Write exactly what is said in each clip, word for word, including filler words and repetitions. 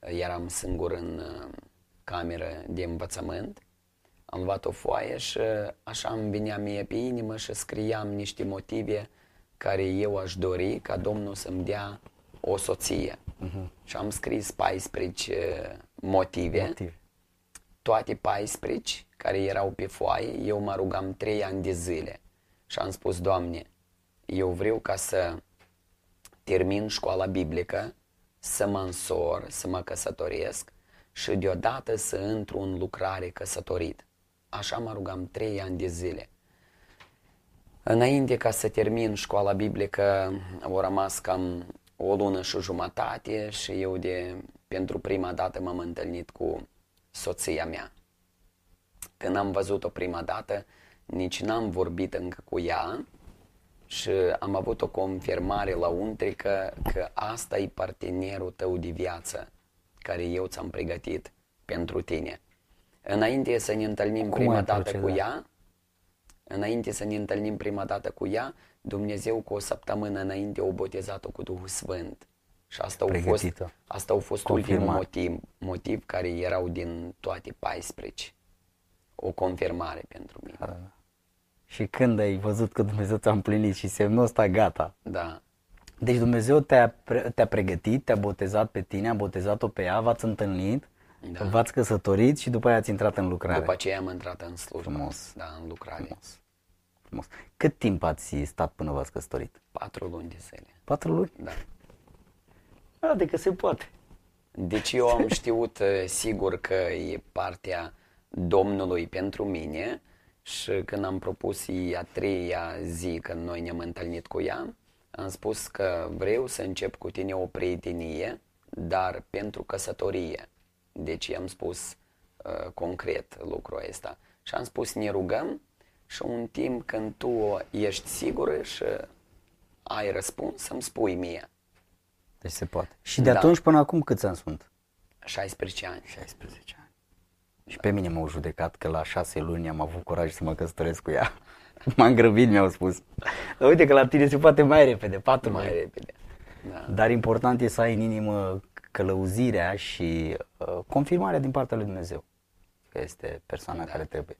eram singur în uh, cameră de învățământ. Am luat o foaie și așa îmi venea mie pe inimă și scriam niște motive care eu aș dori ca Domnul să-mi dea o soție. Uh-huh. Și am scris paisprezece motive, motive, toate paisprezece care erau pe foaie. Eu mă rugam trei ani de zile și am spus: Doamne, eu vreau ca să termin școala biblică, să mă însor, să mă căsătoresc și deodată să intru în lucrare căsătorit. Așa mă rugam trei ani de zile. Înainte ca să termin școala biblică, au rămas cam o lună și jumătate și eu de, pentru prima dată m-am întâlnit cu soția mea. Când am văzut-o prima dată, nici n-am vorbit încă cu ea și am avut o confirmare la untrică că asta e partenerul tău de viață care eu ți-am pregătit pentru tine. Înainte să ne întâlnim Cum prima ai dată procedat? cu ea, înainte să ne întâlnim prima dată cu ea, Dumnezeu cu o săptămână înainte o botezat-o cu Duhul Sfânt. Și asta a fost, Pregătită. asta a fost ultimul Confirmat. motiv, motiv care erau din toate paisprezece. O confirmare pentru mine. Da. Și când ai văzut că Dumnezeu ți-a împlinit și semnul ăsta, gata. Da. Deci Dumnezeu te-a, pre- te-a pregătit, te-a botezat pe tine, a botezat-o pe ea, v-ați întâlnit, Da. v-ați căsătorit și după aia ați intrat în lucrare. După aceea am intrat în slujbă. Frumos. Da, în lucrare. Frumos. Frumos. Cât timp ați stat până v-ați căsătorit? Patru luni de zile. Patru luni? Da. Adică se poate. Deci eu am știut uh, sigur că e partea Domnului pentru mine și când am propus a treia zi când noi ne-am întâlnit cu ea, am spus că vreau să încep cu tine o prietenie, dar pentru căsătorie. Deci i-am spus uh, concret lucrul ăsta. Și am spus ne rugăm și un timp când tu ești sigură și ai răspuns să-mi spui mie. Deci se poate. Și de Da. atunci până acum câți ani sunt? șaisprezece ani. șaisprezece ani. Și pe mine m-au judecat că la șase luni am avut curaj să mă căsătoresc cu ea. M-am grăbit, mi-au spus. Dar uite că la tine se poate mai repede, patru Mai luni. repede. Da. Dar important e să ai în inimă călăuzirea și uh, confirmarea din partea lui Dumnezeu că este persoana Da. care trebuie.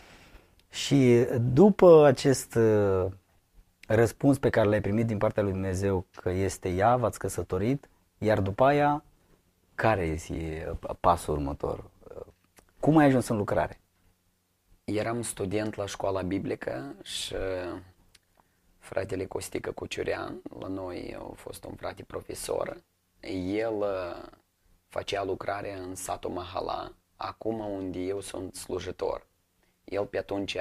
Și după acest uh, răspuns pe care l-ai primit din partea lui Dumnezeu că este ea, v-ați căsătorit, iar după aia, care este pasul următor? Cum ai ajuns în lucrare? Eram student la școala biblică și fratele Costică Cuciurean, la noi a fost un frate profesor, el uh, făcea lucrare în satul Mahala, acum unde eu sunt slujitor. El pe atunci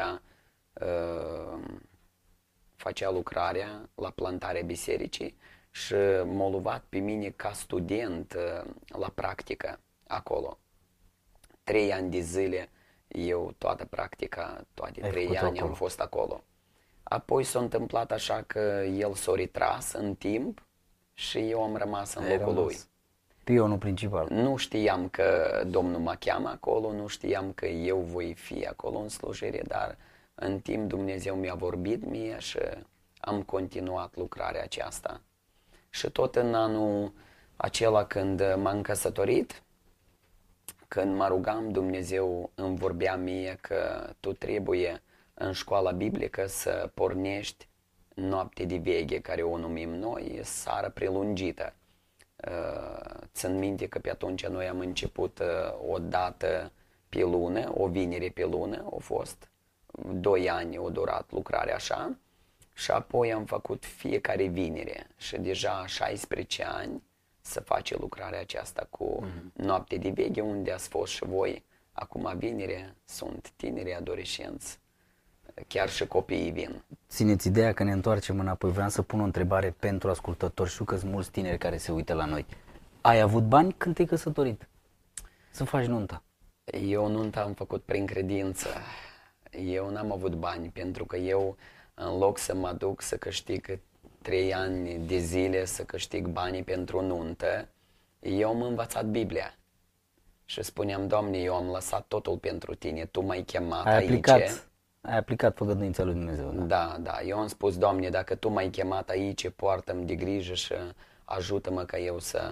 uh, făcea lucrarea la plantarea bisericii și m-a luat pe mine ca student uh, la practică acolo. Trei ani de zile eu toată practica, toate Ai trei făcut-o ani am acolo. fost acolo. Apoi s-a întâmplat așa că el s-a retras în timp și eu am rămas în Ai locul rămas lui. Pionul principal. Nu știam că Domnul mă cheamă acolo, nu știam că eu voi fi acolo în slujire, dar în timp Dumnezeu mi-a vorbit mie și am continuat lucrarea aceasta. Și tot în anul acela când m-am căsătorit, când mă rugam, Dumnezeu îmi vorbea mie că tu trebuie în școala biblică să pornești noapte de veche, care o numim noi, sară prelungită. Uh, țin minte că pe atunci noi am început uh, o dată pe lună, o vinere pe lună, au fost doi ani, a durat lucrarea așa și apoi am făcut fiecare vinere și deja șaisprezece ani să face lucrarea aceasta cu mm-hmm. noapte de veche, unde ați fost și voi. Acum vinere sunt tineri adolescenți, chiar și copiii vin. Țineți ideea că ne întoarcem înapoi. Vreau să pun o întrebare pentru ascultători. Știu că sunt mulți tineri care se uită la noi. Ai avut bani când te-ai căsătorit? Să faci nunta. Eu nunta am făcut prin credință. Eu n-am avut bani pentru că eu, în loc să mă duc să câștig trei ani de zile, să câștig banii pentru nuntă, eu am învățat Biblia. Și spuneam, Doamne, eu am lăsat totul pentru tine, Tu m-ai chemat Ai aici. aplicat, ai aplicat făgăduința lui Dumnezeu. Da? Da, da, eu am spus, Doamne, dacă Tu m-ai chemat aici, poartă-mi de grijă și ajută-mă ca eu să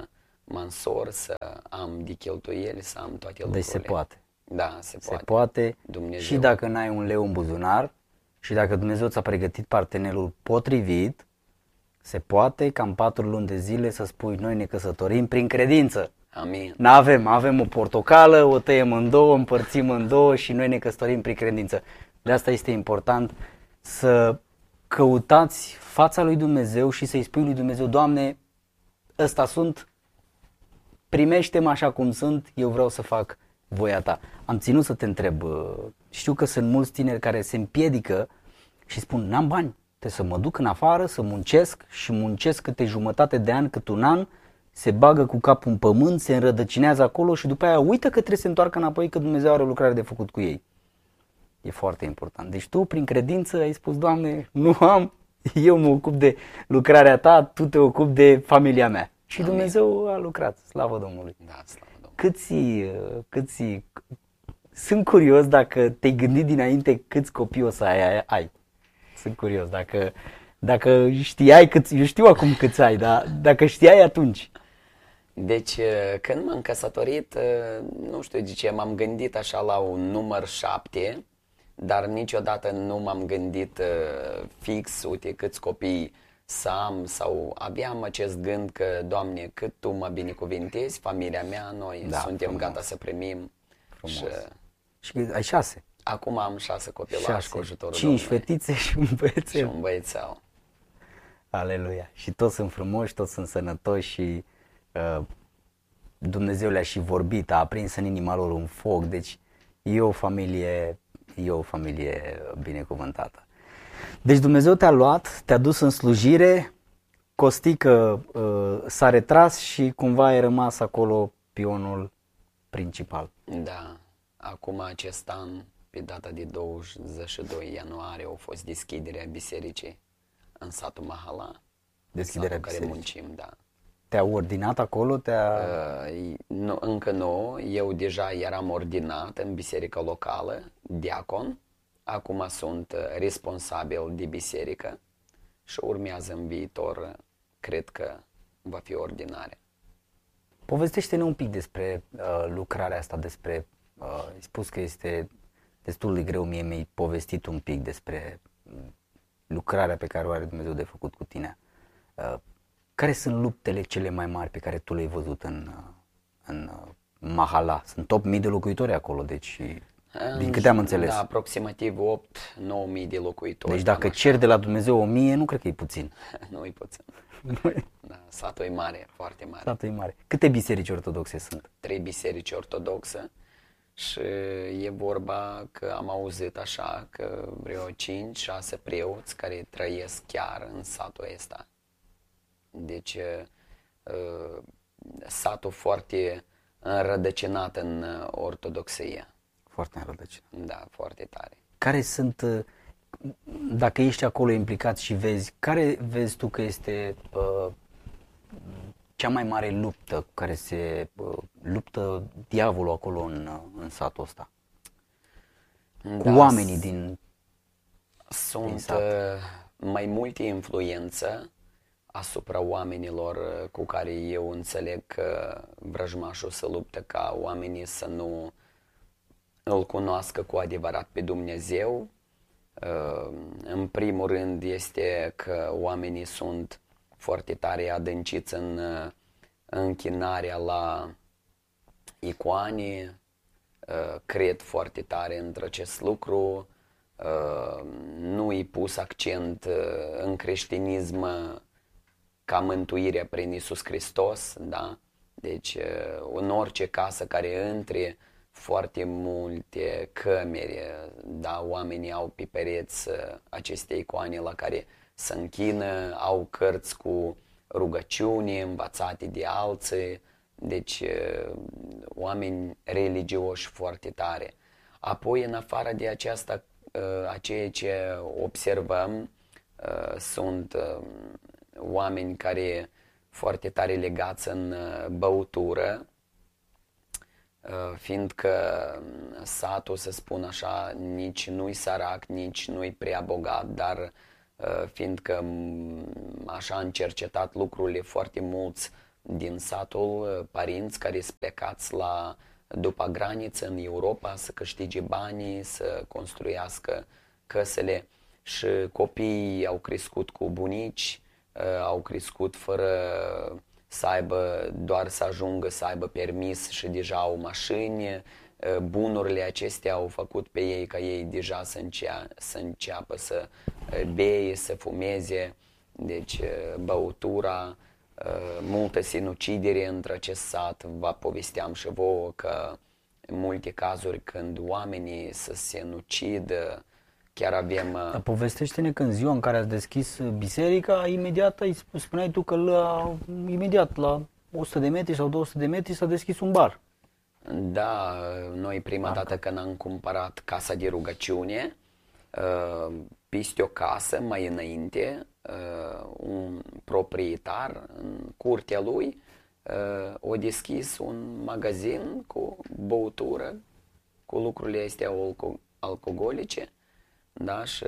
mansor, să am de cheltuieli, să am toate lucrurile. Deci se poate. Da, se poate. Se poate. Dumnezeu. Și dacă n-ai un leu în buzunar și dacă Dumnezeu ți-a pregătit partenerul potrivit, se poate ca în patru luni de zile să spui noi ne căsătorim prin credință. Amin. N-avem, avem o portocală, o tăiem în două, împărțim în două și noi ne căsătorim prin credință. De asta este important să căutați fața lui Dumnezeu și să-i spui lui Dumnezeu, Doamne, ăsta sunt, primește-mă așa cum sunt, eu vreau să fac voia Ta. Am ținut să te întreb, știu că sunt mulți tineri care se împiedică și spun, n-am bani, trebuie să mă duc în afară, să muncesc și muncesc câte jumătate de an, cât un an, se bagă cu capul în pământ, se înrădăcinează acolo și după aia uită că trebuie să se întoarcă înapoi, că Dumnezeu are o lucrare de făcut cu ei. E foarte important. Deci tu, prin credință, ai spus, Doamne, nu am, eu mă ocup de lucrarea Ta, Tu te ocupi de familia mea. Și Amin. Dumnezeu a lucrat, slavă Domnului. Da, slavă Domnului. Câți, câți, sunt curios dacă te-ai gândit dinainte câți copii o să ai. ai. Sunt curios dacă, dacă știai câți, eu știu acum câți ai, dar dacă știai atunci. Deci, când m-am căsătorit, nu știu de ce, m-am gândit așa la un număr șapte, dar niciodată nu m-am gândit fix, uite, câți copii să am, sau abia am acest gând că, Doamne, cât Tu mă binecuvintezi, familia mea, noi Da, suntem frumos. gata să primim. Frumos. Și Și ai șase. acum am șase copilași cu ajutorul Cinci Domnului fetițe și un și băiețel. un băiețel. Aleluia. Și toți sunt frumoși, toți sunt sănătoși și uh, Dumnezeu le-a și vorbit, a aprins în inima lor un foc. Deci e o familie, e o familie binecuvântată. Deci Dumnezeu te-a luat, te-a dus în slujire, Costică uh, s-a retras și cumva ai rămas acolo pionul principal. Da, acum acest an, pe data de douăzeci și doi ianuarie, a fost deschiderea bisericii în satul Mahala. Deschiderea satul care bisericii. muncim, da. Te-a ordinat acolo? Te-a... Uh, nu, încă nu, eu deja eram ordinat în biserica locală, diacon. Acum sunt uh, responsabil de biserică și urmează în viitor, uh, cred că va fi ordinare. Povestește-ne un pic despre uh, lucrarea asta, despre, uh, ai spus că este destul de greu, mie mi-ai povestit un pic despre mm, lucrarea pe care o are Dumnezeu de făcut cu tine. Uh, care sunt luptele cele mai mari pe care tu le-ai văzut în, uh, în uh, Mahala? Sunt opt mii de locuitori acolo, deci din câte am înțeles. Da, aproximativ opt nouă mii de locuitori. Deci dacă cam ceri de la Dumnezeu o mie, nu cred că e puțin. așa. Nu-i puțin. Da, satul e mare, foarte mare. Satul e mare. Câte biserici ortodoxe sunt? Trei biserici ortodoxe și e vorba că am auzit așa că vreo cinci șase preoți care trăiesc chiar în satul ăsta. Deci uh, satul foarte înrădăcinat în ortodoxie. Foarte înrădăcinat. Da, foarte tare. Care sunt, uh, dacă ești acolo implicat și vezi, care vezi tu că este uh, cea mai mare luptă cu care se uh, luptă diavolul acolo în, uh, în satul ăsta? Cu Da, oamenii din, din Sunt sat. uh, mai multe influență asupra oamenilor uh, cu care eu înțeleg că vrăjmașul se luptă ca oamenii să nu îl cunoască cu adevărat pe Dumnezeu. Uh, În primul rând este că oamenii sunt foarte tare adânciți în uh, închinarea la icoane, uh, cred foarte tare într-acest lucru, uh, nu îi pus accent uh, în creștinism uh, ca mântuirea prin Iisus Hristos, da? Deci uh, în orice casă care intre, foarte multe cămeri, da, oamenii au pe pereți uh, aceste icoane la care se închină, au cărți cu rugăciuni învățate de alții, deci uh, oameni religioși foarte tare. Apoi, în afară de aceasta, uh, a ceea ce observăm, uh, sunt uh, oameni care foarte tare legați în uh, băutură, Uh, fiindcă satul, să spun așa, nici nu-i sărac, nici nu-i prea bogat, dar uh, fiindcă m, așa am cercetat lucrurile, foarte mulți din satul, părinți care sunt plecați la, după graniță în Europa să câștige banii, să construiască căsele și copiii au crescut cu bunici, au crescut fără să aibă, doar să ajungă să aibă permis și deja au mașini. Bunurile acestea au făcut pe ei ca ei deja să, încea, să înceapă să beie, să fumeze, deci băutura, multă sinucidere între acest sat. Vă povesteam și vouă că în multe cazuri când oamenii să se sinucidă, chiar avem... Dar povestește-ne că în ziua în care ați deschis biserica, imediat ai spuneai tu că la, imediat la o sută de metri sau două sute de metri s-a deschis un bar. Da, noi prima Parcă. dată când am cumpărat casa de rugăciune, peste o casă mai înainte, un proprietar în curtea lui a deschis un magazin cu băutură, cu lucrurile astea alcoolice. Da, și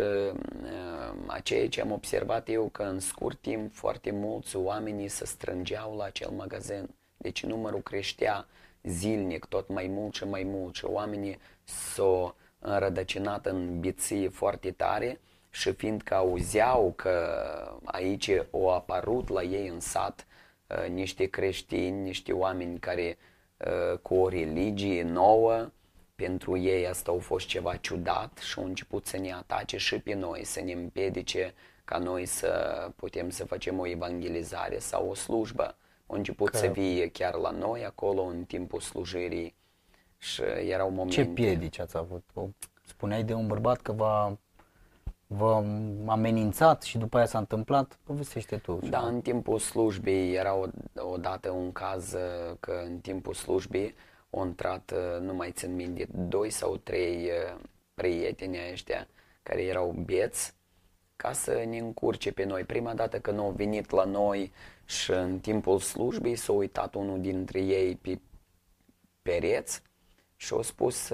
a ceea ce am observat eu că în scurt timp foarte mulți oamenii se strângeau la acel magazin. Deci numărul creștea zilnic, tot mai mult și mai mult și oamenii s-au înrădăcinat în biții foarte tare și fiindcă auzeau că aici au apărut la ei în sat uh, niște creștini, niște oameni care uh, cu o religie nouă, pentru ei asta a fost ceva ciudat și au început să ne atace și pe noi, să ne împiedice ca noi să putem să facem o evangelizare sau o slujbă. Au început că... să vie chiar la noi acolo în timpul slujirii și erau momente... Ce piedici ați avut? Spuneai de un bărbat că v-a, v-a amenințat și după aia s-a întâmplat? Povestește tu. Da, în timpul slujbii era odată un caz că în timpul slujbii au intrat, nu mai țin minte, doi sau trei prieteni ăștia care erau beți ca să ne încurce pe noi. Prima dată când au venit la noi și în timpul slujbii s-a uitat unul dintre ei pe pereți și a spus: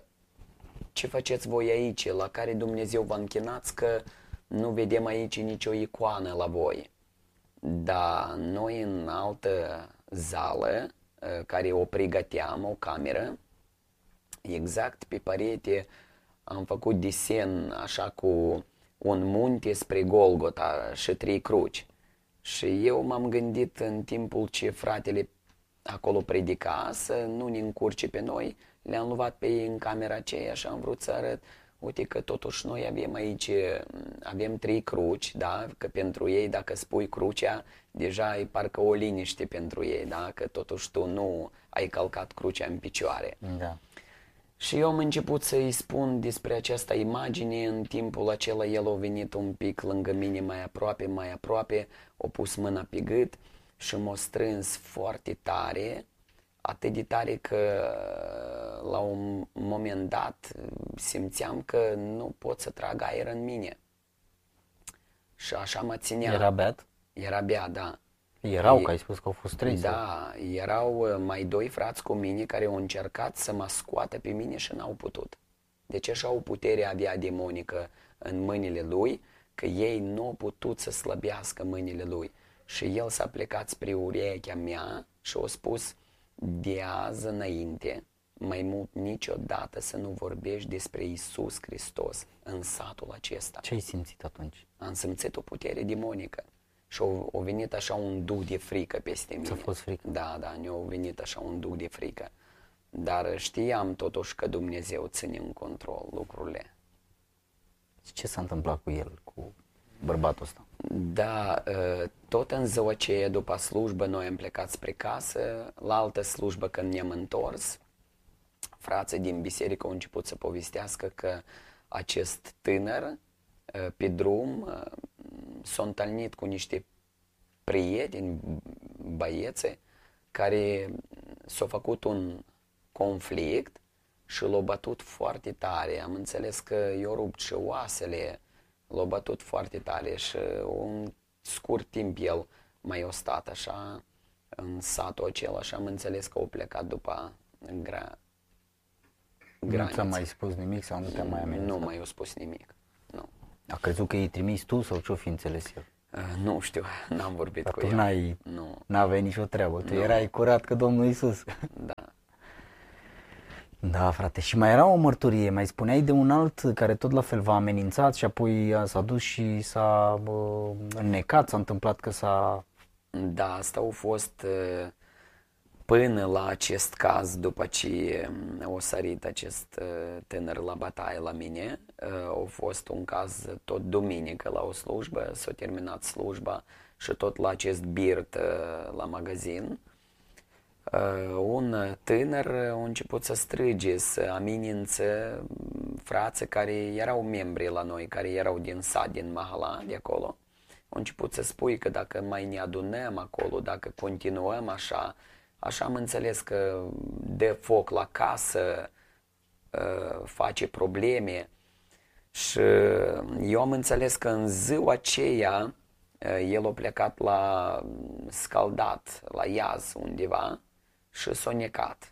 ce faceți voi aici, la care Dumnezeu vă închinați că nu vedem aici nicio icoană la voi. Dar noi în altă zală care o pregăteam, o cameră, exact pe perete am făcut desen așa cu un munte spre Golgota și trei cruci. Și eu m-am gândit în timpul ce fratele acolo predica să nu ne încurce pe noi, le-am luat pe ei în camera aceea și am vrut să arăt, uite că totuși noi avem aici, avem trei cruci, da? Că pentru ei dacă spui crucea, deja e parcă o liniște pentru ei, da? Că totuși tu nu ai călcat crucea în picioare. Da. Și eu am început să-i spun despre această imagine, în timpul acela el a venit un pic lângă mine mai aproape, mai aproape, a pus mâna pe gât și m-a strâns foarte tare, atât de tare că la un moment dat simțeam că nu pot să trag aer în mine. Și așa mă ținea. Era beat? Era beat, da. Erau, e, că ai spus că au fost trei. Da, sau? Erau mai doi frați cu mine care au încercat să mă scoată pe mine și n-au putut. Deci așa o putere avea demonică în mâinile lui, că ei nu au putut să slăbească mâinile lui. Și el s-a plecat spre urechea mea și a spus: de azi înainte, mai mult niciodată să nu vorbești despre Iisus Hristos în satul acesta. Ce ai simțit atunci? Am simțit o putere demonică și a venit așa un duh de frică peste mine. Ți-a fost frică? Da, da, ne-a venit așa un duh de frică. Dar știam totuși că Dumnezeu ține în control lucrurile. Ce s-a întâmplat cu el, cu bărbatul ăsta? Da, tot în ziua aceea, după slujbă, noi am plecat spre casă. La altă slujbă, când ne-am întors, frații din biserică au început să povestească că acest tânăr, pe drum, s-a întâlnit cu niște prieteni, băiețe, care s-au făcut un conflict și l-au bătut foarte tare. Am înțeles că i-au rupt și oasele, l-au bătut foarte tare și un scurt timp el mai a stat așa în satul acela și am înțeles că au plecat după gra... graniță. Nu ți-a mai spus nimic sau nu te-a mai amenințat? Nu mai a spus nimic, nu. A crezut că i-ai trimis tu sau ce-o fi înțeles el? Uh, nu știu, n-am vorbit Dar cu tu el. n-ai, Nu, n-aveai nicio treabă, tu Nu. erai curat ca Domnul Iisus. da. Da, frate, și mai era o mărturie, mai spuneai de un alt care tot la fel v-a amenințat și apoi a- s-a dus și s-a bă, înnecat, s-a întâmplat că s-a... Da, asta a fost uh, până la acest caz, după ce um, a sărit acest uh, tânăr la bătaie la mine. Uh, a fost un caz tot duminică la o slujbă, s-a terminat slujba și tot la acest birt uh, la magazin. Uh, un tânăr a început să strige, să amenințe frații care erau membri la noi, care erau din sat, din Mahala, de acolo. Au început să spui că dacă mai ne adunăm acolo, dacă continuăm așa, așa am înțeles că dă foc la casă, uh, face probleme. Și eu am înțeles că în ziua aceea uh, el a plecat la scaldat, la iaz undeva și s-a necat.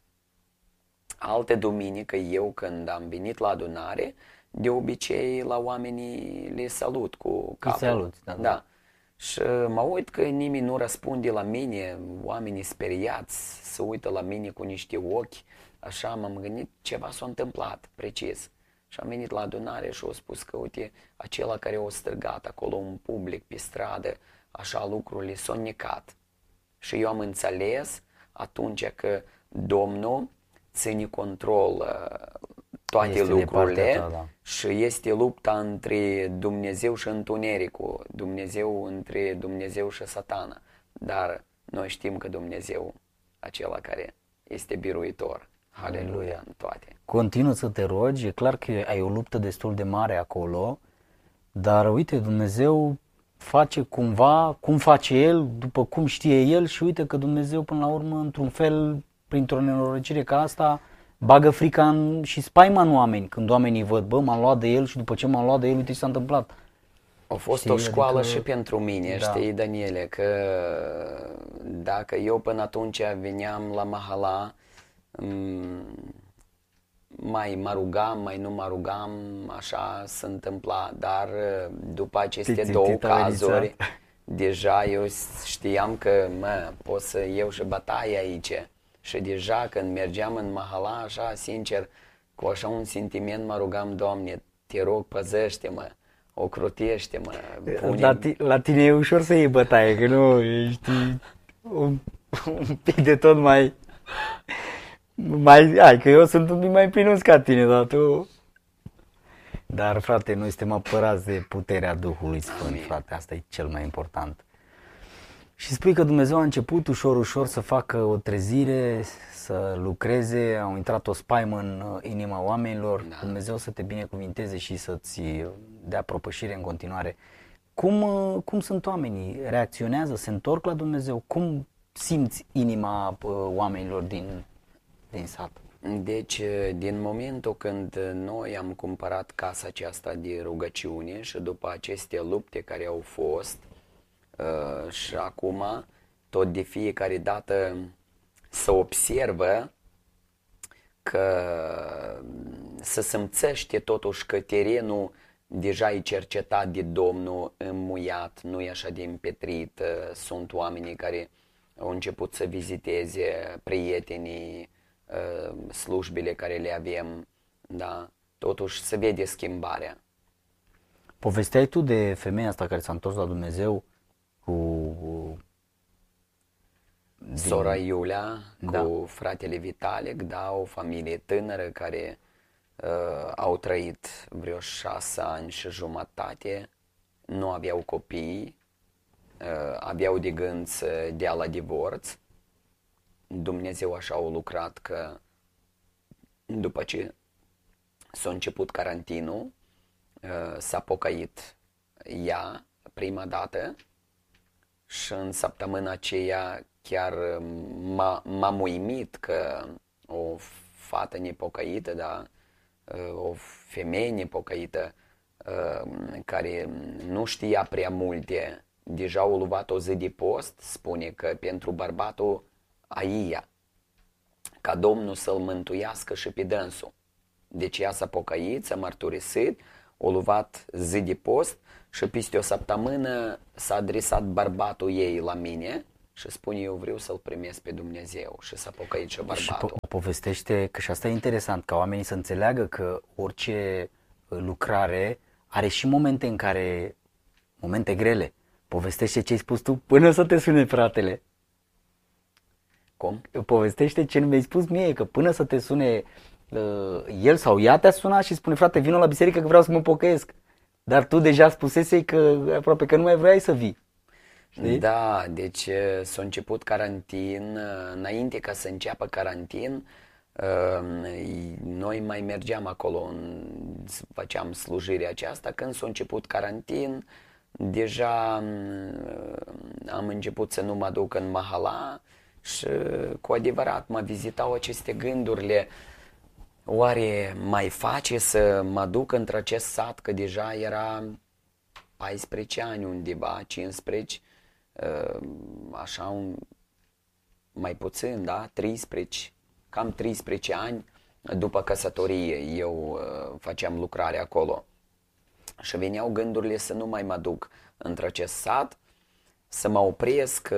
Alte duminică eu când am venit la adunare, de obicei la oamenii le salut cu capul. saluți, da, da. Da. Și mă uit că nimeni nu răspunde la mine, oamenii speriați se uită la mine cu niște ochi, așa m-am gândit ceva s-a întâmplat, precis. Și am venit la adunare și au spus că, uite, acela care a strigat acolo în public, pe stradă, așa lucrurile s-au necat. Și eu am înțeles atunci că Domnul ține control uh, toate Este de lucrurile partea ta, da. și este lupta între Dumnezeu și întunericul, Dumnezeu între Dumnezeu și Satana. Dar noi știm că Dumnezeu, acela care este biruitor, Haleluia, în toate. Continuă să te rogi, e clar că ai o luptă destul de mare acolo, dar uite, Dumnezeu face cumva cum face El, după cum știe El și uite că Dumnezeu până la urmă, într-un fel, printr-o nenorocire ca asta, bagă frica în, și spaima în oameni, când oamenii văd, bă, m-am luat de El și după ce m-am luat de El, uite ce s-a întâmplat. A fost Știi, o școală adică- și pentru mine, Da. știi, Daniele, că dacă eu până atunci veneam la Mahala, m, mai mă rugam, mai nu mă rugam, așa se întâmpla, dar după aceste Te-ai două simțit amenințat? cazuri, deja eu știam că, mă, pot să iau și bătaie aici. Și deja când mergeam în Mahala, așa, sincer, cu așa un sentiment mă rugam, Doamne, te rog, păzește-mă, ocrotește-mă, pune... La, ti- la tine e ușor să iei bătaie, că nu ești un, un pic de tot mai... mai hai, că eu sunt un pic mai plinuț ca tine, dar tu... Dar, frate, noi suntem apărați de puterea Duhului Sfânt, Amin. frate, asta e cel mai important. Și spui că Dumnezeu a început ușor, ușor să facă o trezire, să lucreze, au intrat o spaimă în uh, inima oamenilor, Da. Dumnezeu să te binecuvinteze și să-ți uh, dea propășire în continuare. Cum, uh, cum sunt oamenii? Reacționează? Se întorc la Dumnezeu? Cum simți inima uh, oamenilor din, din sat? Deci, din momentul când noi am cumpărat casa aceasta de rugăciune și după aceste lupte care au fost uh, și acum, tot de fiecare dată să observă că se simțește totuși că terenul deja e cercetat de Domnul, înmuiat, nu e așa de împetrit, uh, sunt oamenii care au început să viziteze prietenii, uh, slujbele care le avem, da, totuși se vede schimbarea. Povesteai tu de femeia asta care s-a întors la Dumnezeu cu... din- Sora Iulia Da. cu fratele Vitalic, da, o familie tânără care uh, au trăit vreo șase ani și jumătate, nu aveau copii, uh, aveau de gând să dea la divorț. Dumnezeu așa a lucrat că după ce s-a început carantinul, uh, s-a pocăit ea prima dată și în săptămâna aceea chiar m-a, m-am uimit că o fată nepocăită, da, o femeie nepocăită care nu știa prea multe, deja a luat o zi de post, spune că pentru bărbatul aia, ca Domnul să-l mântuiască și pe dânsul. Deci ea s-a pocăit, s-a mărturisit, o luat zi de post și peste o săptămână s-a adresat bărbatul ei la mine și spune eu vreau să-L primesc pe Dumnezeu și s-a pocăit și bărbatul. Și po- povestește, că și asta e interesant, ca oamenii să înțeleagă că orice lucrare are și momente în care, momente grele. Povestește ce ai spus tu până să te sune fratele. Cum? Povestește ce mi-ai spus mie, că până să te sune uh, el sau ea te-a sunat și spune, frate, vină la biserică că vreau să mă pocăiesc. Dar tu deja spusesei că aproape că nu mai vrei să vii. Știi? Da, deci s-a început carantin, înainte ca să înceapă carantin, noi mai mergeam acolo, făceam slujirea aceasta. Când s-a început carantin, deja am început să nu mă duc în mahala și cu adevărat mă vizitau aceste gândurile. Oare mai face să mă duc într-acest sat, că deja era paisprezece ani undeva, cincisprezece, așa un, mai puțin, da, treisprezece, cam treisprezece ani după căsătorie eu făceam lucrare acolo. Și veneau gândurile să nu mai mă duc într-acest sat, să mă opresc.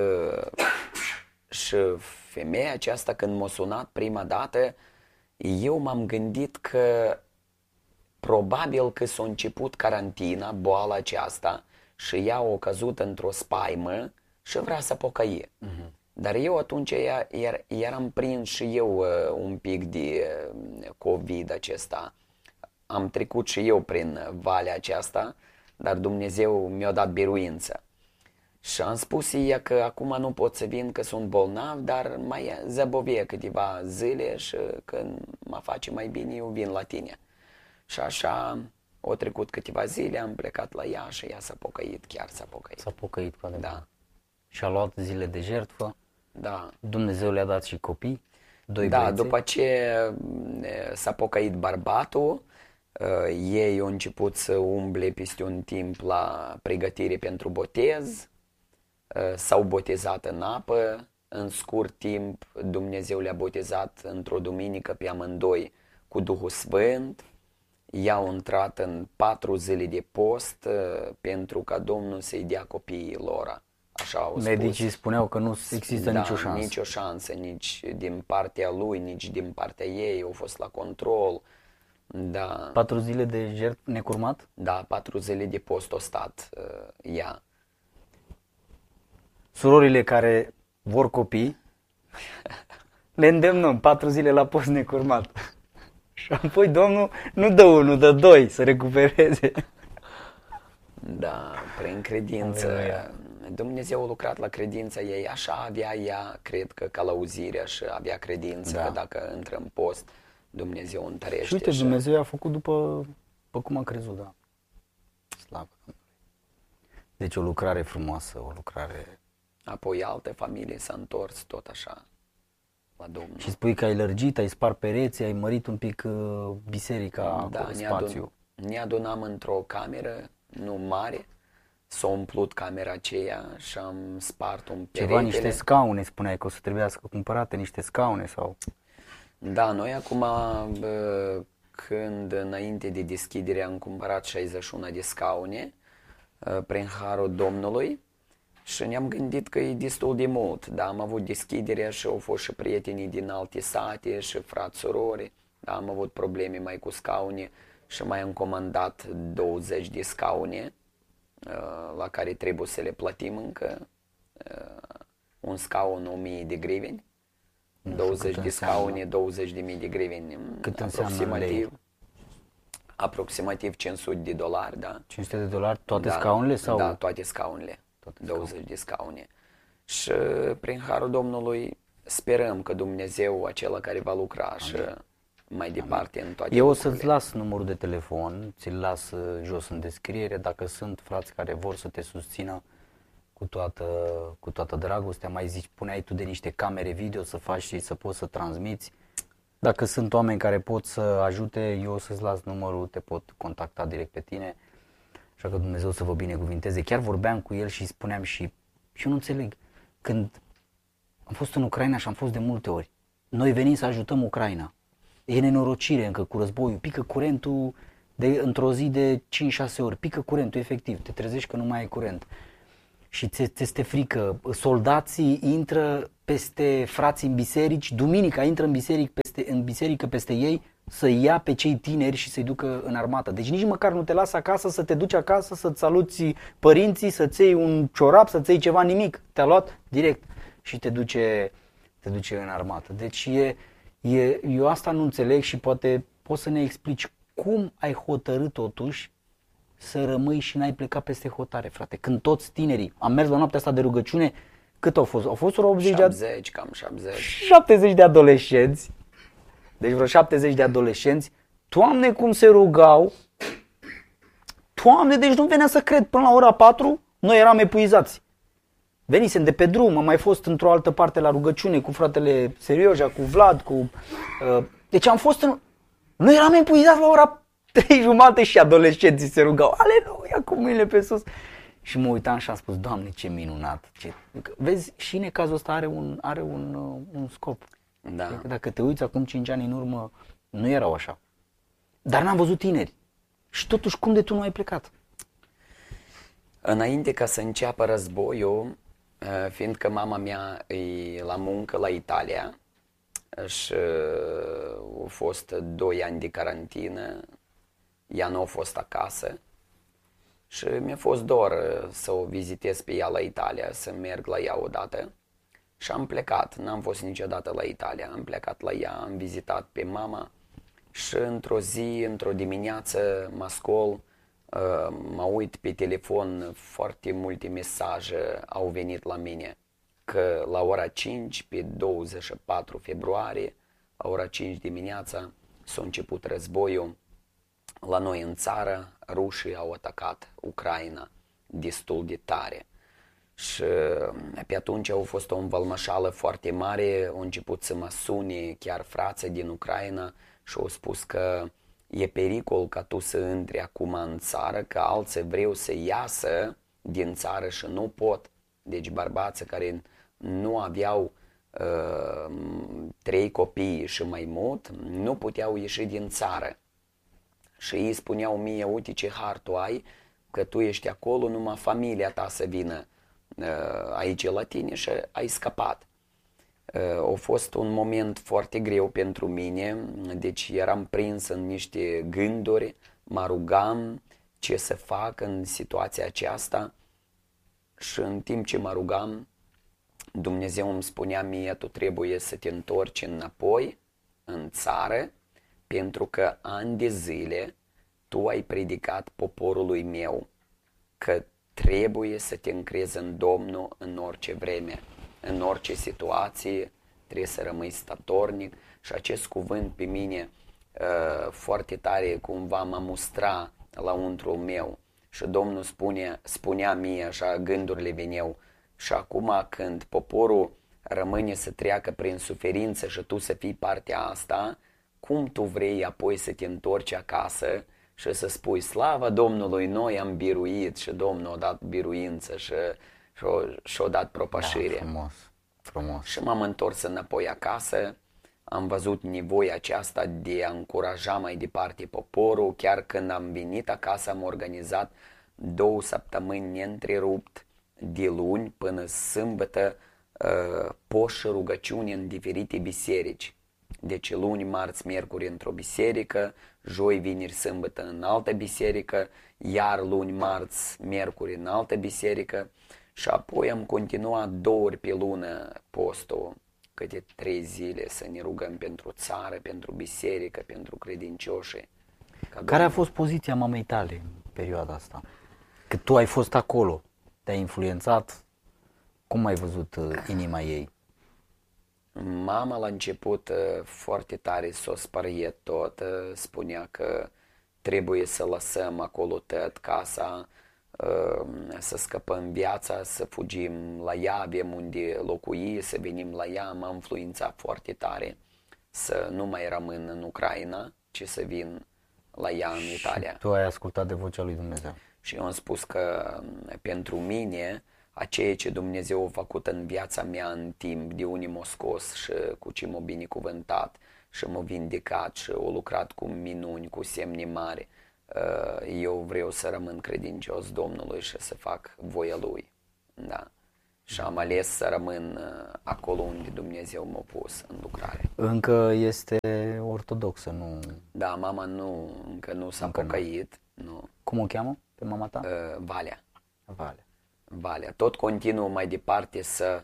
Și femeia aceasta, când m-a sunat prima dată, eu m-am gândit că probabil că s-a început carantina, boala aceasta, și ea a căzut într-o spaimă și vrea să pocăie. Uh-huh. Dar eu atunci iar, eram prins și eu uh, un pic de uh, COVID acesta. Am trecut și eu prin valea aceasta, dar Dumnezeu mi-a dat biruință. Și am spus ea că acum nu pot să vin, că sunt bolnav, dar mai zăbovie câteva zile și când mă face mai bine eu vin la tine. Și așa au trecut câteva zile, am plecat la ea și ea s-a pocăit, chiar s-a pocăit. S-a pocăit, cu adevărat. Da. Și a luat zile de jertfă. Da. Dumnezeu le-a dat și copii, doi Da, băieței. după ce s-a pocăit bărbatul, ei au început să umble peste un timp la pregătire pentru botez, s-au botezat în apă, în scurt timp Dumnezeu le-a botezat într-o duminică pe amândoi cu Duhul Sfânt. I-au intrat în patru zile de post pentru ca Domnul să-i dea copiii lor. Așa au spus. Medicii spuneau că nu există da, nicio șansă. nicio șansă, nici din partea lui, nici din partea ei, au fost la control. Da. Patru zile de jertfă necurmat? Da, patru zile de post a stat uh, ea. Surorile care vor copii, le îndemnăm patru zile la post necurmat. Și apoi Domnul nu dă unul, dă doi să recupereze. Da, prin credință. Aleluia. Dumnezeu a lucrat la credința ei, așa avea ea, cred că călăuzirea și avea credință Da. că dacă intră în post, Dumnezeu întărește. Și uite, Dumnezeu i-a făcut după, după cum a crezut, da. Slavă Domnului. Deci o lucrare frumoasă, o lucrare... Apoi alte familii s-a întors tot așa la Domnul. Și spui că ai lărgit, ai spart pereții, ai mărit un pic uh, biserica, Da, cu ne, spațiu. adun, ne adunam într-o cameră, nu mare, s-a umplut camera aceea și am spart un peretele. Ceva, niște scaune, spuneai că o să trebuiască cumpărate niște scaune sau... Da, noi acum, bă, când înainte de deschidere am cumpărat șaizeci și unu de scaune prin harul Domnului și ne-am gândit că e destul de mult, da, am avut deschiderea și au fost și prietenii din alte sate și frați, surori, da, am avut probleme mai cu scaune și mai am comandat douăzeci de scaune la care trebuie să le plătim încă, un scaun o mie de griveni. douăzeci de scaune, douăzeci de mii de griveni, cât aproximativ, aproximativ cinci sute de dolari, da. cinci sute de dolari toate da, scaunele sau? Da, toate scaunele, toate douăzeci scaunele. de scaune. Și prin harul Domnului sperăm că Dumnezeu, acela care va lucra Amin. Și mai departe Amin. În toate Eu o lucrurile. să-ți las numărul de telefon, ți-l las jos în descriere, dacă sunt frați care vor să te susțină cu toată, cu toată dragostea, mai zici, puneai tu de niște camere video să faci și să poți să transmiți. Dacă sunt oameni care pot să ajute, eu o să-ți las numărul, te pot contacta direct pe tine. Așa că Dumnezeu să vă binecuvinteze. Chiar vorbeam cu el și spuneam și, și eu nu înțeleg, când am fost în Ucraina și am fost de multe ori, noi venim să ajutăm Ucraina. E nenorocire încă cu războiul, pică curentul de, într-o zi de cinci șase ori, pică curentul efectiv, te trezești că nu mai ai curent și ți este frică, soldații intră peste frații în biserici, duminica intră în, biseric peste, în biserică peste ei să ia pe cei tineri și să-i ducă în armată. Deci nici măcar nu te lasă acasă să te duci acasă, să-ți saluți părinții, să-ți iei un ciorap, să-ți iei ceva, nimic. Te-a luat direct și te duce, te duce în armată. Deci e, e, eu asta nu înțeleg și poate poți să ne explici cum ai hotărât totuși să rămâi și n-ai plecat peste hotare, frate. Când toți tinerii, am mers la noaptea asta de rugăciune, cât au fost? Au fost vreo optzeci șaptezeci, de cam șaptezeci. șaptezeci de adolescenți. Deci vreo șaptezeci de adolescenți. Doamne, cum se rugau. Doamne, deci nu venea să cred. Până la ora patru, noi eram epuizați. Venisem de pe drum, am mai fost într-o altă parte la rugăciune cu fratele Serioja, cu Vlad, cu... Uh, deci am fost în... Noi eram epuizați la ora trei jumate și adolescenții se rugau. Aleluia, cu mâinile pe sus. Și mă uitam și am spus, Doamne, ce minunat. Ce... Vezi, și necazul ăsta are un, are un, uh, un scop. Da. Dacă te uiți acum cinci ani în urmă, nu erau așa. Dar n-am văzut tineri. Și totuși, cum de tu nu ai plecat? Înainte ca să înceapă războiul, fiindcă mama mea e la muncă la Italia și au fost doi ani de carantină, ea nu a fost acasă și mi-a fost dor să o vizitez pe ea la Italia, să merg la ea odată. Și am plecat, n-am fost niciodată la Italia, am plecat la ea, am vizitat pe mama și într-o zi, într-o dimineață mă scol, mă uit pe telefon, foarte multe mesaje au venit la mine că la ora cinci, pe douăzeci și patru februarie, la ora cinci dimineața s-a început războiul. La noi în țară, rușii au atacat Ucraina destul de tare. Și pe atunci au fost o învălmășală foarte mare, au început să mă sune chiar frații din Ucraina și au spus că e pericol ca tu să intri acum în țară, că alții vreau să iasă din țară și nu pot. Deci bărbații care nu aveau uh, trei copii și mai mult, nu puteau ieși din țară. Și ei spuneau mie, uite ce har tu ai, că tu ești acolo, numai familia ta să vină aici la tine și ai scăpat. A fost un moment foarte greu pentru mine, deci eram prins în niște gânduri, mă rugam ce să fac în situația aceasta și în timp ce mă rugam, Dumnezeu îmi spunea mie, tu trebuie să te întorci înapoi în țară, pentru că ani de zile tu ai predicat poporului meu că trebuie să te încrezi în Domnul în orice vreme, în orice situație, trebuie să rămâi statornic și acest cuvânt pe mine uh, foarte tare cumva mă mustra la untrul meu și Domnul spune, spunea mie, așa gândurile veneau și acum când poporul rămâne să treacă prin suferință și tu să fii partea asta, cum tu vrei apoi să te întorci acasă și să spui, slavă Domnului, noi am biruit și Domnul a dat biruință și și-a dat propășire. Da, frumos, frumos. Și m-am întors înapoi acasă, am văzut nevoia aceasta de a încuraja mai departe poporul. Chiar când am venit acasă am organizat două săptămâni neîntrerupt, de luni până sâmbătă, post și rugăciuni în diferite biserici. Deci luni, marți, miercuri într-o biserică, joi, vineri, sâmbătă în altă biserică, iar luni, marți, miercuri în altă biserică și apoi am continuat două ori pe lună postul, câte trei zile să ne rugăm pentru țară, pentru biserică, pentru credincioși. Care a fost poziția mamei tale în perioada asta? Că tu ai fost acolo, te-ai influențat, cum ai văzut inima ei? Mama la început foarte tare s-o spărie tot, spunea că trebuie să lăsăm acolo tot casa, să scăpăm viața, să fugim la ea, avem unde locui, să venim la ea. M-a influențat foarte tare să nu mai rămân în Ucraina, ci să vin la ea în Italia. Și tu ai ascultat de vocea lui Dumnezeu. Și eu am spus că pentru mine a ceea ce Dumnezeu a făcut în viața mea în timp, de unde m-a scos și cu ce m-a binecuvântat și m-a vindecat și a lucrat cu minuni, cu semne mari, eu vreau să rămân credincios Domnului și să fac voia Lui. Da. Și am ales să rămân acolo unde Dumnezeu m-a pus în lucrare. Încă este ortodoxă, nu? Da, mama nu, încă nu s-a Încă pocăit. Nu. Nu. Cum o cheamă pe mama ta? Uh, Valea. Vale. Valea. Tot continuă mai departe să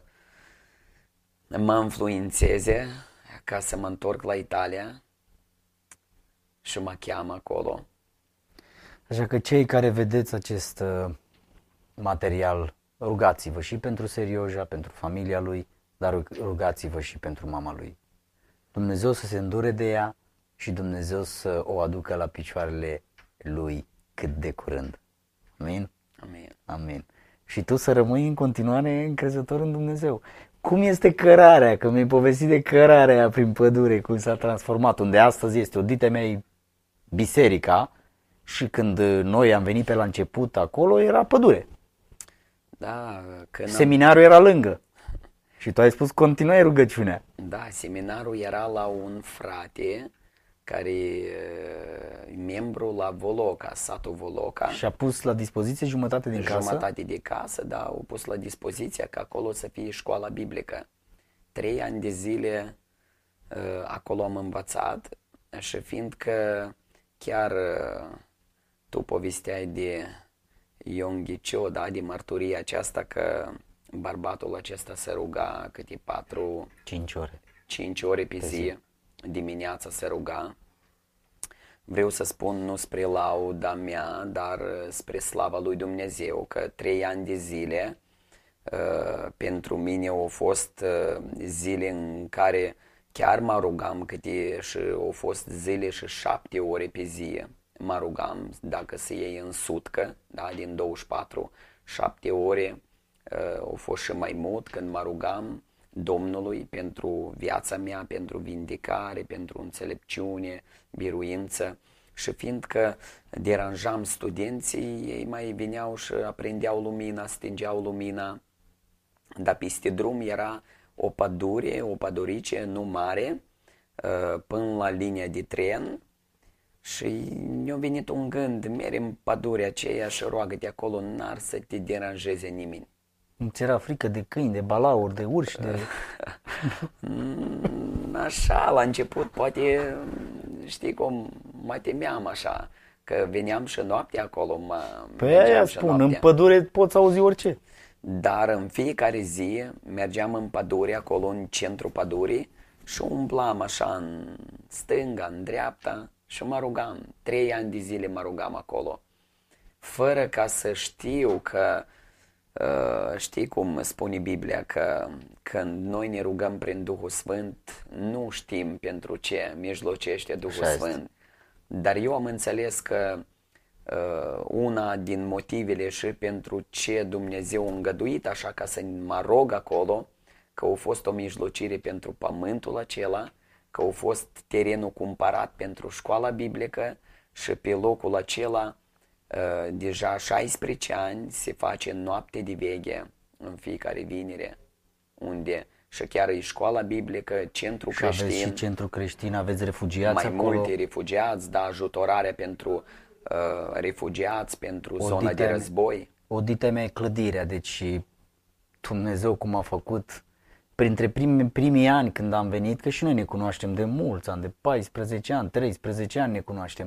mă influențeze ca să mă întorc la Italia și mă cheamă acolo. Așa că cei care vedeți acest uh, material, rugați-vă și pentru Serioja, pentru familia lui, dar rugați-vă și pentru mama lui. Dumnezeu să se îndure de ea și Dumnezeu să o aducă la picioarele lui cât de curând. Amin? Amin. Amin. Și tu să rămâi în continuare încrezător în Dumnezeu. Cum este cărarea? Că mi-ai povestit de cărarea prin pădure, cum s-a transformat, unde astăzi este, o dite mea biserica, și când noi am venit pe la început acolo, era pădure. Da, când am... Seminarul era lângă. Și tu ai spus, continuai rugăciunea. Da, seminarul era la un frate care e membru la Voloca, satul Voloca. Și a pus la dispoziție jumătate din casă? Jumătate de casă, da, au pus la dispoziție ca acolo să fie școala biblică. Trei ani de zile uh, acolo am învățat și fiindcă chiar uh, tu povesteai de Ion Ghiciu, da, de mărturia aceasta că bărbatul acesta se ruga câte patru, Cinci ore. cinci ore pe, pe zi, zi, dimineața se ruga. Vreau să spun nu spre lauda mea, dar spre slava lui Dumnezeu, că trei ani de zile uh, pentru mine au fost uh, zile în care chiar mă rugam câte și au fost zile și șapte ore pe zi. Mă rugam, dacă se iei în sutcă, da, din douăzeci și patru, șapte ore, uh, au fost și mai mult când mă rugam Domnului pentru viața mea, pentru vindecare, pentru înțelepciune, biruință. Și fiindcă deranjam studenții, ei mai veneau și aprindeau lumina, stingeau lumina. Dar peste drum era o pădure, o pădurice, nu mare, până la linia de tren. Și mi-a venit un gând, mergi în pădurea aceea și roagă-te acolo, n-ar să te deranjeze nimeni. Nu-ți era frică de câini, de balauri, de urși, de... Așa, la început, poate, știi cum, mă temeam așa, că veneam și noaptea acolo, mă Păi aia spun, noaptea. În pădure poți auzi orice. Dar în fiecare zi mergeam în pădure, acolo în centrul pădurii și umblam așa în stânga, în dreapta și mă rugam. Trei ani de zile mă rugam acolo, fără ca să știu că Uh, știi cum spune Biblia că când noi ne rugăm prin Duhul Sfânt, nu știm pentru ce mijlocește Duhul Așa Sfânt. Este. Dar eu am înțeles că uh, una din motivele și pentru ce Dumnezeu a îngăduit așa ca să mă rog acolo, că a fost o mijlocire pentru pământul acela, că a fost terenul cumpărat pentru școala biblică și pe locul acela Uh, deja șaisprezece ani se face noapte de veghe în fiecare vinere, unde și chiar e școala biblică, centru și creștin. Aveți și centru creștin, aveți refugiați mai acolo. multe refugiați, da, ajutorarea pentru uh, refugiați, pentru o zona de război. O dite mea clădirea, deci Dumnezeu cum a făcut printre primii, primii ani când am venit, că și noi ne cunoaștem de mulți ani, de paisprezece ani, treisprezece ani ne cunoaștem.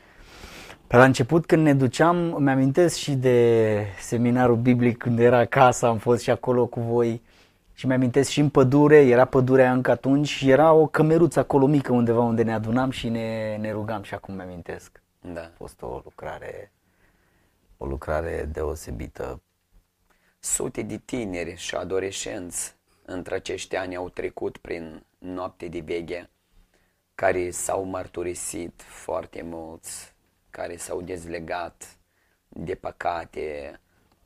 Pe la început când ne duceam, îmi amintesc și de seminarul biblic când era casa, am fost și acolo cu voi și mi amintesc și în pădure, era pădurea încă atunci și era o cămeruță acolo mică undeva unde ne adunam și ne, ne rugam și acum mi amintesc. Da. A fost o lucrare, o lucrare deosebită. Sute de tineri și adolescenți între acești ani au trecut prin noapte de veghe, care s-au mărturisit foarte mulți, care s-au dezlegat de păcate,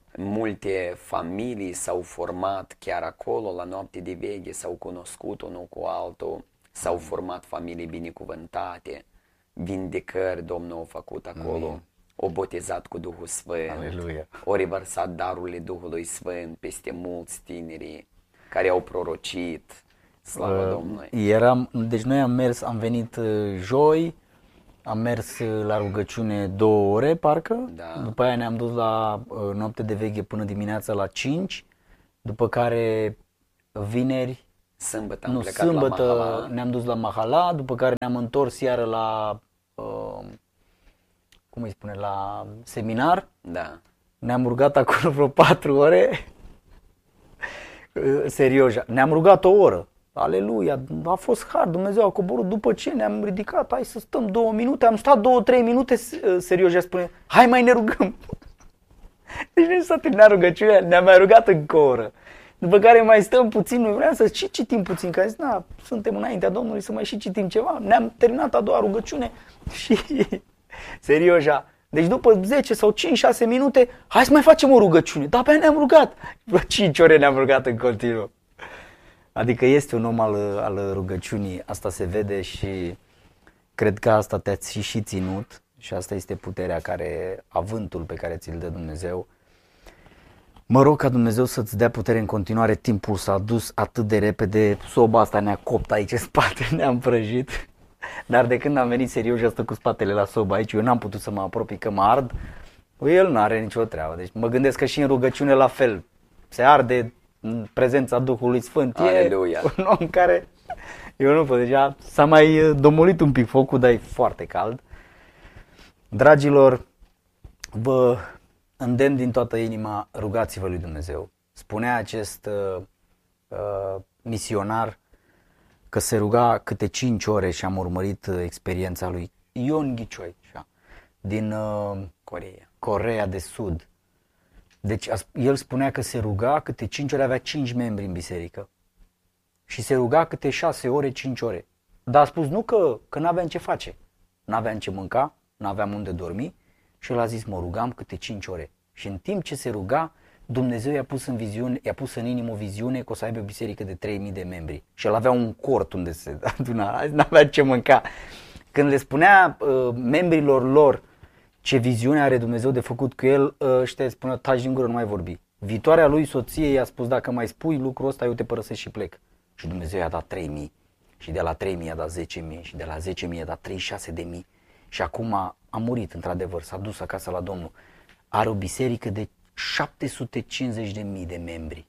multe familii s-au format chiar acolo la noapte de veghe, s-au cunoscut unul cu altul, s-au format familii binecuvântate, vindecări Domnul a făcut acolo, Amin. O botezat cu Duhul Sfânt, Aleluia. O revărsat darurile Duhului Sfânt peste mulți tineri care au prorocit, slavă uh, Domnului. Eram, deci noi am mers, am venit uh, joi, am mers la rugăciune două ore, parcă. Da. După aia ne-am dus la uh, noapte de veche până dimineața la cinci. După care vineri, Sâmbătă am nu, plecat sâmbătă la Mahala. ne-am dus la Mahala. După care ne-am întors iară la, uh, cum îi spune, la seminar. Da. Ne-am rugat acolo vreo patru ore. Serios, ne-am rugat o oră. Aleluia, a fost har, Dumnezeu a coborât. După ce ne-am ridicat, hai să stăm două minute. Am stat două, trei minute, serios, ea spune, hai mai ne rugăm. Deci nu s-a terminat rugăciunea, ne-am mai rugat încă o oră. După care mai stăm puțin, noi vreau să și citim puțin, că a zis, na, suntem înaintea Domnului să mai și citim ceva. Ne-am terminat a doua rugăciune și serios, deci după zece sau cinci șase minute, hai să mai facem o rugăciune. Da, pe aia ne-am rugat. Vreo cinci ore ne-am rugat în continuu. Adică este un om al, al rugăciunii, asta se vede și cred că asta te-ați și, și ținut și asta este puterea care, avântul pe care ți-l dă Dumnezeu. Mă rog ca Dumnezeu să-ți dea putere în continuare, timpul s-a dus atât de repede, soba asta ne-a copt aici în spate, ne-am prăjit. Dar de când am venit serios și a stat cu spatele la sobă aici, eu n-am putut să mă apropii că mă ard, el n-are nicio treabă. Deci mă gândesc că și în rugăciune la fel, se arde în prezența Duhului Sfânt. Aleluia. E un om care, eu nu pot, deja s-a mai domolit un pic focul, dar e foarte cald. Dragilor, vă îndemn din toată inima, rugați-vă lui Dumnezeu. Spunea acest uh, uh, misionar că se ruga câte cinci ore și am urmărit uh, experiența lui Ion Ghicioi, din uh, Coreea. Coreea de Sud. Deci el spunea că se ruga câte cinci ore, avea cinci membri în biserică și se ruga câte șase ore, cinci ore. Dar a spus nu că, că n-aveam ce face, n-aveam ce mânca, n-aveam unde dormi și el a zis mă rugam câte cinci ore. Și în timp ce se ruga, Dumnezeu i-a pus în viziune, i-a pus în inimă o viziune că o să aibă o biserică de trei mii de membri. Și el avea un cort unde se aduna, n-avea ce mânca. Când le spunea uh, membrilor lor ce viziune are Dumnezeu de făcut cu el, ăștia spunea, taci din gură, nu mai vorbi. Viitoarea lui soție i-a spus, dacă mai spui lucrul ăsta, eu te părăsesc și plec. Și Dumnezeu i-a dat trei mii și de la trei mii i-a dat zece mii și de la zece mii i-a dat treizeci și șase de mii și acum a, a murit într-adevăr, s-a dus acasă la Domnul. Are o biserică de șapte sute cincizeci de mii de membri,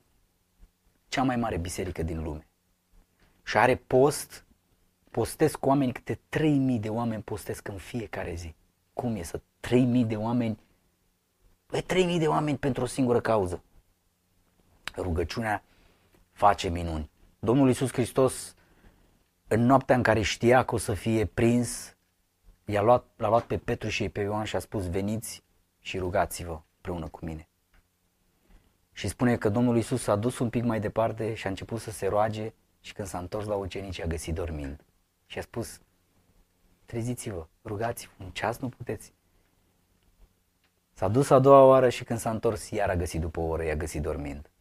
cea mai mare biserică din lume. Și are post, postesc oameni, câte trei mii de oameni postesc în fiecare zi. Cum e să trei mii de oameni, băi, trei mii de oameni pentru o singură cauză? Rugăciunea face minuni. Domnul Iisus Hristos, în noaptea în care știa că o să fie prins, i-a luat, l-a luat pe Petru și pe Ioan și a spus, veniți și rugați-vă împreună cu mine. Și spune că Domnul Iisus s-a dus un pic mai departe și a început să se roage și când s-a întors la ucenici a găsit dormind. Și a spus, treziți-vă, rugați-vă, un ceas nu puteți. S-a dus a doua oară și când s-a întors iar a găsit după o oră, i-a găsit dormind.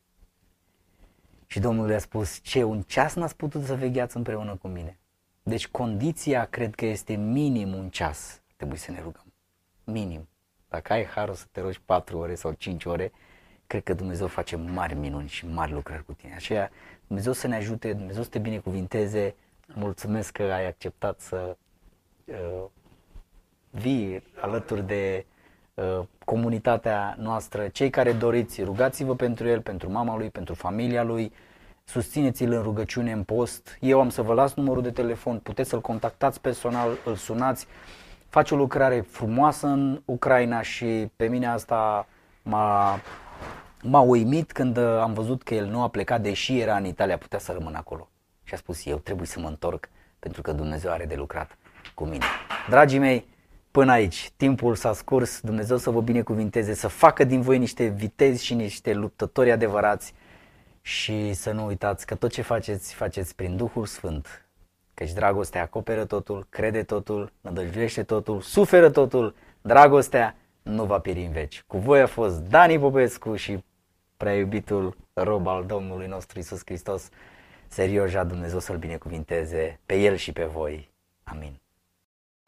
Și Domnul le-a spus, ce, un ceas n-ați putut să vegheați împreună cu mine? Deci condiția cred că este minim un ceas, trebuie să ne rugăm, minim. Dacă ai harul să te rogi patru ore sau cinci ore, cred că Dumnezeu face mari minuni și mari lucrări cu tine. Aceea Dumnezeu să ne ajute, Dumnezeu să te binecuvinteze, mulțumesc că ai acceptat să uh, vii alături de uh, comunitatea noastră. Cei care doriți, rugați-vă pentru el, pentru mama lui, pentru familia lui, susțineți-l în rugăciune, în post. Eu am să vă las numărul de telefon, puteți să-l contactați personal, îl sunați. Face o lucrare frumoasă în Ucraina și pe mine asta m-a, m-a uimit când am văzut că el nu a plecat, deși era în Italia, putea să rămână acolo. Și a spus, eu trebuie să mă întorc pentru că Dumnezeu are de lucrat cu mine. Dragii mei, până aici, timpul s-a scurs, Dumnezeu să vă binecuvinteze, să facă din voi niște vitezi și niște luptători adevărați și să nu uitați că tot ce faceți, faceți prin Duhul Sfânt. Căci dragostea acoperă totul, crede totul, nădăjduiește totul, suferă totul, dragostea nu va pieri în veci. Cu voi a fost Dani Popescu și prea iubitul rob al Domnului nostru Iisus Hristos. Serioja, Dumnezeu să-L binecuvinteze pe El și pe voi. Amin.